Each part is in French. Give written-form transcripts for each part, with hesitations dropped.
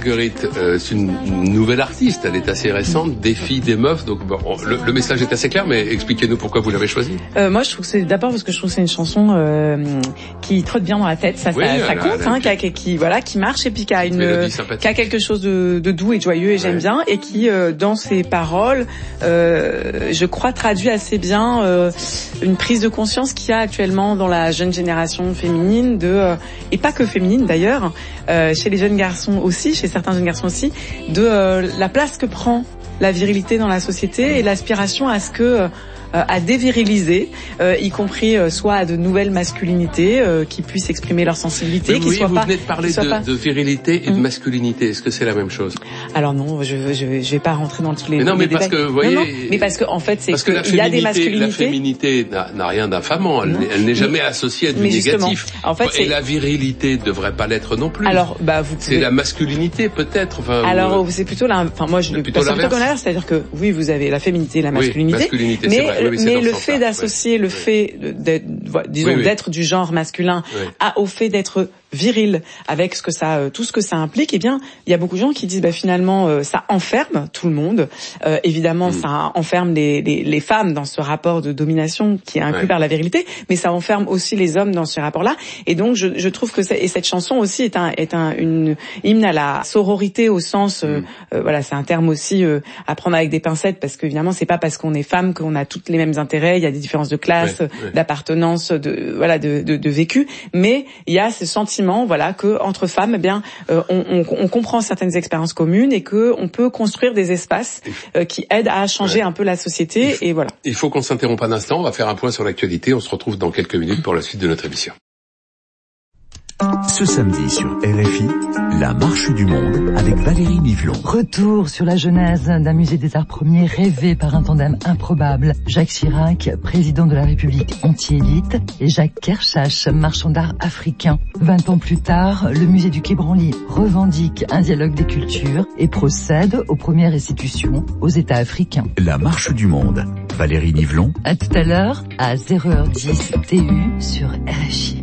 Marguerite, c'est une nouvelle artiste, elle est assez récente, des filles, des meufs, donc bon, le message est assez clair, mais expliquez-nous pourquoi vous l'avez choisi. Moi je trouve que c'est d'abord parce que je trouve que c'est une chanson qui trotte bien dans la tête, ça compte, qui marche et puis qui a quelque chose de doux et de joyeux et j'aime bien, et qui dans ses paroles, je crois traduit assez bien une prise de conscience qu'il y a actuellement dans la jeune génération féminine et pas que féminine d'ailleurs, chez les jeunes garçons aussi, chez certains jeunes garçons aussi, de la place que prend la virilité dans la société et l'aspiration à déviriliser, y compris soit à de nouvelles masculinités qui puissent exprimer leur sensibilité, vous venez de parler de virilité et de masculinité. Est-ce que c'est la même chose? Alors non, je vais pas rentrer dans tous les détails. Mais parce que vous voyez, mais parce que en fait c'est il y a des masculinités. La féminité n'a rien d'infamant, elle n'est jamais associée à du négatif. En fait, et la virilité devrait pas l'être non plus. Alors c'est la masculinité peut-être. C'est plutôt moi je plutôt l'inverse, c'est-à-dire que oui, vous avez la féminité et la masculinité, mais le fait d'associer le fait d'être du genre masculin au fait d'être viril avec tout ce que ça implique, eh bien il y a beaucoup de gens qui disent finalement ça enferme tout le monde, évidemment ça enferme les femmes dans ce rapport de domination qui est inclus par la virilité, mais ça enferme aussi les hommes dans ce rapport-là, et donc je trouve que cette chanson aussi est une hymne à la sororité au sens c'est un terme aussi à prendre avec des pincettes, parce que évidemment c'est pas parce qu'on est femme qu'on a toutes les mêmes intérêts, il y a des différences de classe, d'appartenance, de vécu, mais il y a ce sentiment que entre femmes, on comprend certaines expériences communes et que on peut construire des espaces qui aident à changer un peu la société. Il faut qu'on s'interrompe un instant, on va faire un point sur l'actualité, on se retrouve dans quelques minutes pour la suite de notre émission. Ce samedi sur RFI, la marche du monde avec Valérie Nivelon. Retour sur la genèse d'un musée des arts premiers rêvé par un tandem improbable. Jacques Chirac, président de la République anti-élite, et Jacques Kershach, marchand d'art africain. 20 ans plus tard, le musée du Quai Branly revendique un dialogue des cultures et procède aux premières restitutions aux États africains. La marche du monde. Valérie Nivelon. À tout à l'heure, à 0h10 TU sur RFI.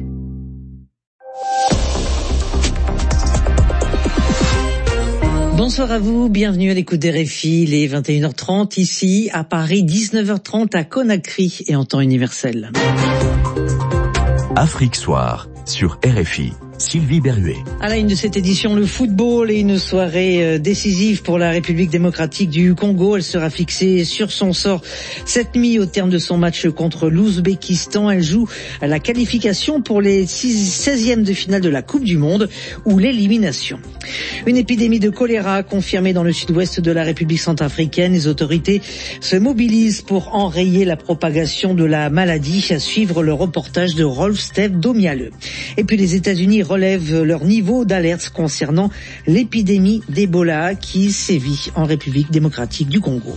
Bonsoir à vous, bienvenue à l'écoute d'RFI, il est 21h30 ici à Paris, 19h30 à Conakry et en temps universel. Afrique Soir sur RFI. Sylvie Berruet. À la une de cette édition, le football et une soirée décisive pour la République démocratique du Congo. Elle sera fixée sur son sort cette nuit au terme de son match contre l'Ouzbékistan. Elle joue à la qualification pour les 16e de finale de la Coupe du Monde ou l'élimination. Une épidémie de choléra confirmée dans le sud-ouest de la République centrafricaine. Les autorités se mobilisent pour enrayer la propagation de la maladie. À suivre le reportage de Rolf Steve Domialeux. Et puis les États-Unis relèvent leur niveau d'alerte concernant l'épidémie d'Ebola qui sévit en République démocratique du Congo.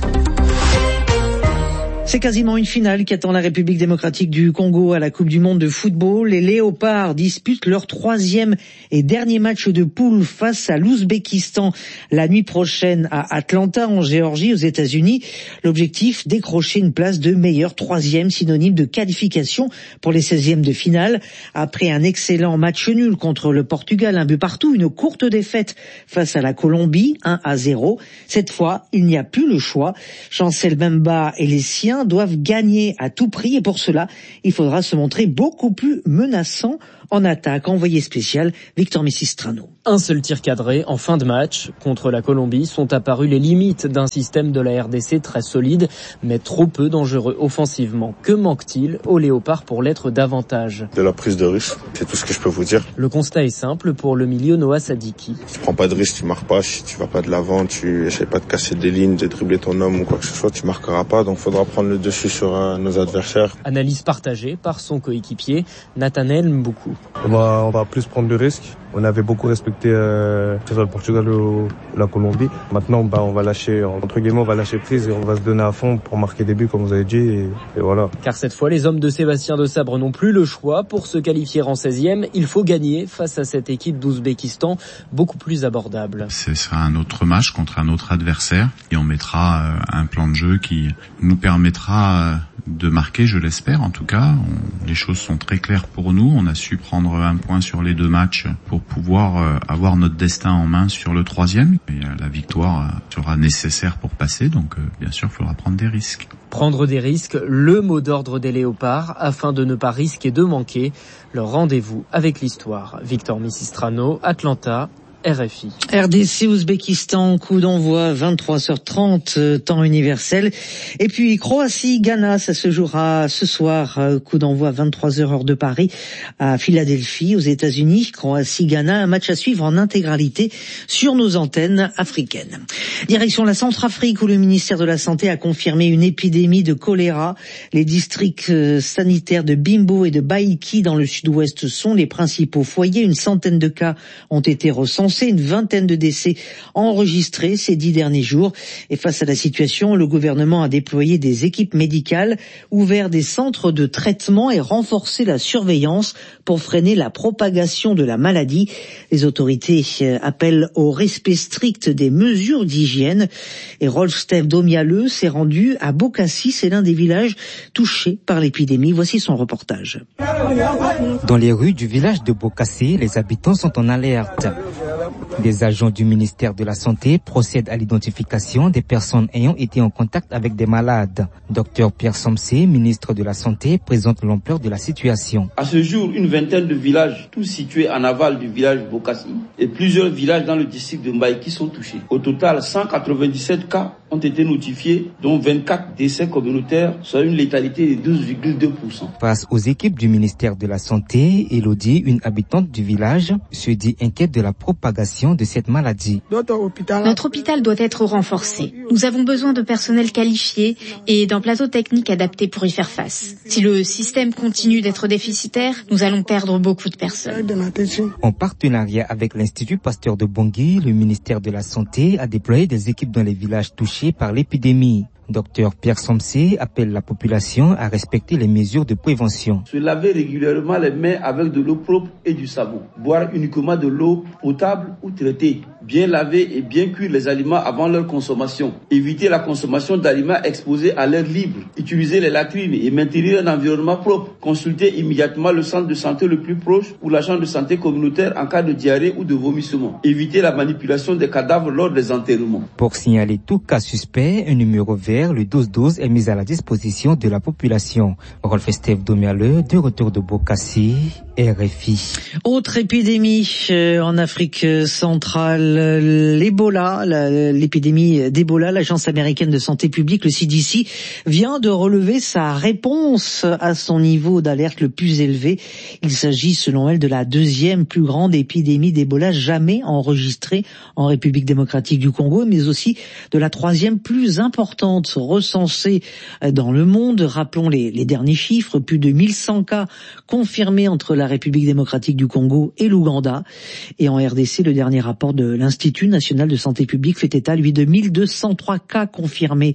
C'est quasiment une finale qui attend la République démocratique du Congo à la Coupe du monde de football. Les Léopards disputent leur 3e et dernier match de poule face à l'Ouzbékistan la nuit prochaine à Atlanta, en Géorgie, aux États-Unis. L'objectif, décrocher une place de meilleur 3e, synonyme de qualification pour les 16e de finale. Après un excellent match nul contre le Portugal, 1 but partout, une courte défaite face à la Colombie, 1-0. Cette fois, il n'y a plus le choix. Chancel Mbemba et les siens doivent gagner à tout prix, et pour cela, il faudra se montrer beaucoup plus menaçant en attaque. Envoyé spécial, Victor Messistrano. Un seul tir cadré en fin de match. Contre la Colombie sont apparues les limites d'un système de la RDC très solide, mais trop peu dangereux offensivement. Que manque-t-il aux Léopards pour l'être davantage? De la prise de risque, c'est tout ce que je peux vous dire. Le constat est simple pour le milieu Noah Sadiki. Si tu prends pas de risque, tu marques pas. Si tu vas pas de l'avant, tu essaies pas de casser des lignes, de dribbler ton homme ou quoi que ce soit, tu marqueras pas. Donc faudra prendre le dessus sur nos adversaires. Analyse partagée par son coéquipier Nathanaël Mboukou. On va plus prendre de risques. On avait beaucoup respecté le Portugal ou la Colombie. Maintenant, on va lâcher, entre guillemets, on va lâcher prise et on va se donner à fond pour marquer des buts, comme vous avez dit, et voilà. Car cette fois, les hommes de Sébastien Desabre n'ont plus le choix. Pour se qualifier en 16e, il faut gagner face à cette équipe d'Ouzbékistan, beaucoup plus abordable. Ce sera un autre match contre un autre adversaire et on mettra un plan de jeu qui nous permettra de marquer, je l'espère en tout cas. Les choses sont très claires pour nous. On a su prendre un point sur les 2 matchs pour pour pouvoir avoir notre destin en main sur le 3e. Et la victoire sera nécessaire pour passer, donc bien sûr, il faudra prendre des risques. Prendre des risques, le mot d'ordre des Léopards, afin de ne pas risquer de manquer leur rendez-vous avec l'histoire. Victor Misistrano, Atlanta, RFI. RDC Ouzbékistan, coup d'envoi 23h30 temps universel. Et puis Croatie Ghana, ça se jouera ce soir, coup d'envoi 23h heure de Paris à Philadelphie aux États-Unis. Croatie Ghana, un match à suivre en intégralité sur nos antennes africaines. Direction la Centrafrique où le ministère de la Santé a confirmé une épidémie de choléra. Les districts sanitaires de Bimbo et de Baïki dans le sud-ouest sont les principaux foyers. Une centaine de cas ont été recensés. Une vingtaine de décès enregistrés ces 10 derniers jours. Et face à la situation, le gouvernement a déployé des équipes médicales, ouvert des centres de traitement et renforcé la surveillance pour freiner la propagation de la maladie. Les autorités appellent au respect strict des mesures d'hygiène. Et Rolf-Steve Domialeux s'est rendu à Bokassi, c'est l'un des villages touchés par l'épidémie. Voici son reportage. Dans les rues du village de Bokassi, les habitants sont en alerte. Des agents du ministère de la Santé procèdent à l'identification des personnes ayant été en contact avec des malades. Dr Pierre Somsé, ministre de la Santé, présente l'ampleur de la situation. À ce jour, une vingtaine de villages, tous situés en aval du village Bokassi, et plusieurs villages dans le district de Mbaïki sont touchés. Au total, 197 cas ont été notifiés, dont 24 décès communautaires, soit une létalité de 12,2%. Face aux équipes du ministère de la Santé, Elodie, une habitante du village, se dit inquiète de la propagation de cette maladie. Notre hôpital doit être renforcé. Nous avons besoin de personnel qualifié et d'un plateau technique adapté pour y faire face. Si le système continue d'être déficitaire, nous allons perdre beaucoup de personnes. En partenariat avec l'Institut Pasteur de Bangui, le ministère de la Santé a déployé des équipes dans les villages touchés par l'épidémie. Dr Pierre Somsé appelle la population à respecter les mesures de prévention. Se laver régulièrement les mains avec de l'eau propre et du savon. Boire uniquement de l'eau potable ou traitée. Bien laver et bien cuire les aliments avant leur consommation. Éviter la consommation d'aliments exposés à l'air libre. Utiliser les latrines et maintenir un environnement propre. Consulter immédiatement le centre de santé le plus proche ou l'agent de santé communautaire en cas de diarrhée ou de vomissement. Éviter la manipulation des cadavres lors des enterrements. Pour signaler tout cas suspect, un numéro vert, le 1212, est mis à la disposition de la population. Rolf-Steve Domialeux, de retour de Bokassi, RFI. Autre épidémie en Afrique centrale, l'Ebola, l'épidémie d'Ebola. L'Agence américaine de santé publique, le CDC, vient de relever sa réponse à son niveau d'alerte le plus élevé. Il s'agit, selon elle, de la deuxième plus grande épidémie d'Ebola jamais enregistrée en République démocratique du Congo, mais aussi de la troisième plus importante recensée dans le monde. Rappelons les derniers chiffres, plus de 1100 cas confirmés entre la République démocratique du Congo et l'Ouganda. Et en RDC, le dernier rapport de l'Institut national de santé publique fait état, lui, de 1203 cas confirmés,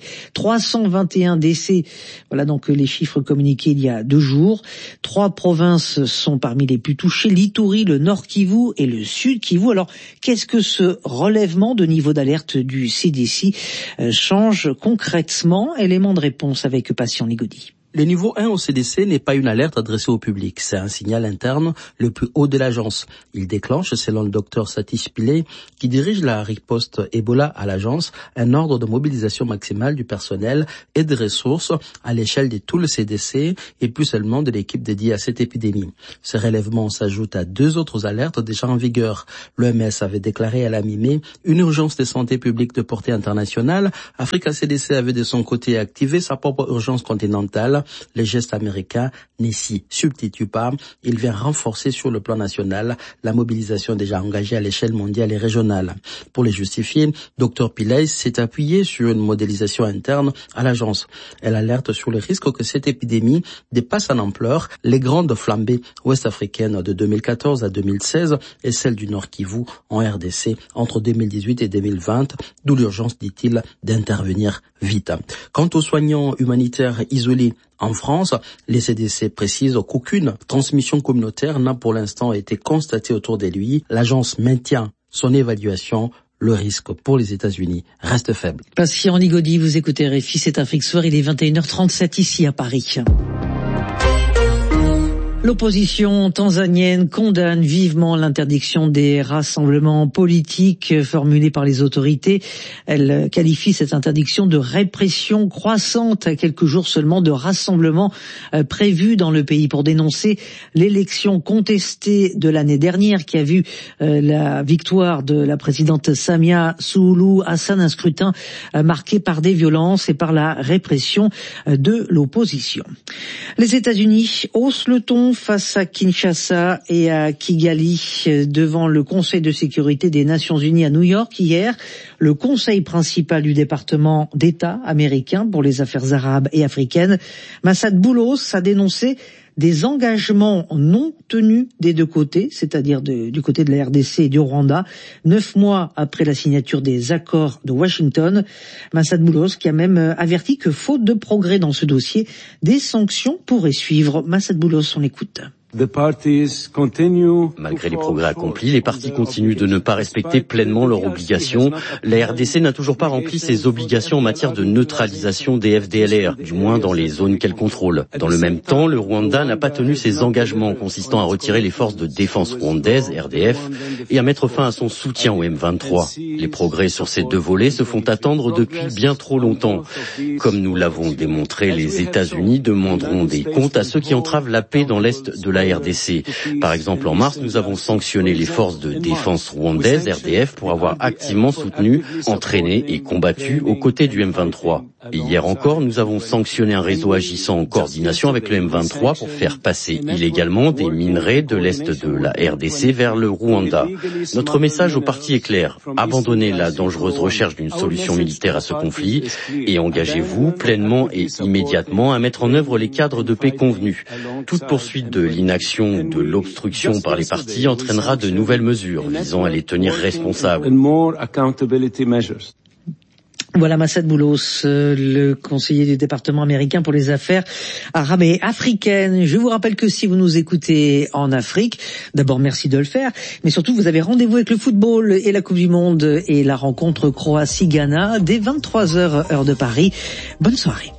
321 décès. Voilà donc les chiffres communiqués il y a 2 jours. 3 provinces sont parmi les plus touchées, l'Ituri, le Nord Kivu et le Sud Kivu. Alors, qu'est-ce que ce relèvement de niveau d'alerte du CDC change concrètement? Élément de réponse avec Patient Ligodi. Le niveau 1 au CDC n'est pas une alerte adressée au public, c'est un signal interne le plus haut de l'agence. Il déclenche, selon le docteur Satish Pillay, qui dirige la riposte Ebola à l'agence, un ordre de mobilisation maximale du personnel et des ressources à l'échelle de tout le CDC et plus seulement de l'équipe dédiée à cette épidémie. Ce relèvement s'ajoute à 2 autres alertes déjà en vigueur. L'OMS avait déclaré à la mi-mai une urgence de santé publique de portée internationale. Africa CDC avait de son côté activé sa propre urgence continentale. Les gestes américains n'y s'y substituent pas. Il vient renforcer sur le plan national la mobilisation déjà engagée à l'échelle mondiale et régionale. Pour les justifier, Dr Pillay s'est appuyé sur une modélisation interne à l'agence. Elle alerte sur le risque que cette épidémie dépasse en ampleur les grandes flambées ouest-africaines de 2014 à 2016 et celle du Nord Kivu en RDC entre 2018 et 2020, d'où l'urgence, dit-il, d'intervenir vite. Quant aux soignants humanitaires isolés en France, les CDC précisent qu'aucune transmission communautaire n'a pour l'instant été constatée autour de lui. L'agence maintient son évaluation. Le risque pour les États-Unis reste faible. Patient Ligodi, vous écoutez RFI, c'est Afrique Soir, il est 21h37 ici à Paris. L'opposition tanzanienne condamne vivement l'interdiction des rassemblements politiques formulée par les autorités. Elle qualifie cette interdiction de répression croissante à quelques jours seulement de rassemblements prévus dans le pays pour dénoncer l'élection contestée de l'année dernière qui a vu la victoire de la présidente Samia Suluhu Hassan, un scrutin marqué par des violences et par la répression de l'opposition. Les États-Unis haussent le ton face à Kinshasa et à Kigali devant le Conseil de sécurité des Nations Unies à New York hier. Le conseil principal du département d'État américain pour les affaires arabes et africaines, Massad Boulos, a dénoncé des engagements non tenus des deux côtés, c'est-à-dire du côté de la RDC et du Rwanda, 9 mois après la signature des accords de Washington. Massad Boulos qui a même averti que faute de progrès dans ce dossier, des sanctions pourraient suivre. Massad Boulos, on l'écoute. Malgré les progrès accomplis, les partis continuent de ne pas respecter pleinement leurs obligations. La RDC n'a toujours pas rempli ses obligations en matière de neutralisation des FDLR, du moins dans les zones qu'elle contrôle. Dans le même temps, le Rwanda n'a pas tenu ses engagements consistant à retirer les forces de défense rwandaises, RDF, et à mettre fin à son soutien au M23. Les progrès sur ces deux volets se font attendre depuis bien trop longtemps. Comme nous l'avons démontré, les États-Unis demanderont des comptes à ceux qui entravent la paix dans l'Est de la RDC. Par exemple, en mars, nous avons sanctionné les forces de défense rwandaises, RDF, pour avoir activement soutenu, entraîné et combattu aux côtés du M23. Et hier encore, nous avons sanctionné un réseau agissant en coordination avec le M23 pour faire passer illégalement des minerais de l'Est de la RDC vers le Rwanda. Notre message au parti est clair. Abandonnez la dangereuse recherche d'une solution militaire à ce conflit et engagez-vous pleinement et immédiatement à mettre en œuvre les cadres de paix convenus. Toute poursuite de l'inaction ou de l'obstruction par les partis entraînera de nouvelles mesures visant à les tenir responsables. Voilà Massad Boulos, le conseiller du département américain pour les affaires arabes et africaines. Je vous rappelle que si vous nous écoutez en Afrique, d'abord merci de le faire, mais surtout vous avez rendez-vous avec le football et la Coupe du Monde et la rencontre Croatie-Ghana dès 23h heure de Paris. Bonne soirée.